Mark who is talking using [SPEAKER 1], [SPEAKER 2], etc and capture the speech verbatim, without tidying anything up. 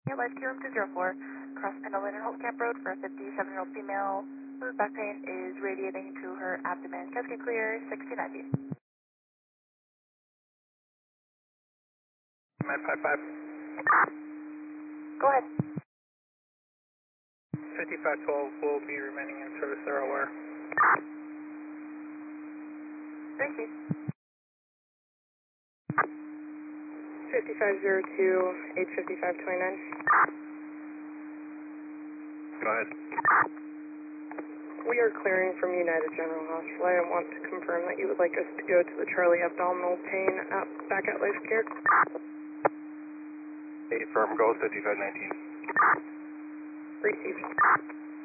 [SPEAKER 1] Yeah, life room two zero four, cross Pendleton and Holt Camp Road for a fifty-seven-year-old female whose back pain is radiating to her abdomen. Casket clear, sixty ninety.
[SPEAKER 2] Med five five.
[SPEAKER 1] Go ahead.
[SPEAKER 2] fifty-five twelve will be remaining in service, they're aware.
[SPEAKER 1] Thank you.
[SPEAKER 3] fifty-five zero two, eight fifty-five twenty-nine.
[SPEAKER 2] Go ahead.
[SPEAKER 3] We are clearing from United General Hospital. I want to confirm that you would like us to go to the Charlie abdominal pain at, back at Life Care.
[SPEAKER 2] eight firm, go fifty-five nineteen.
[SPEAKER 3] Received.